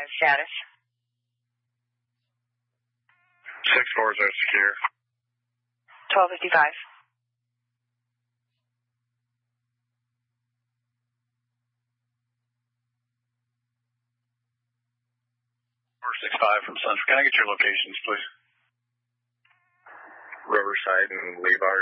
status. 6-4 are secure. 1255. 465 from Central. Can I get your locations, please? Riverside and Levar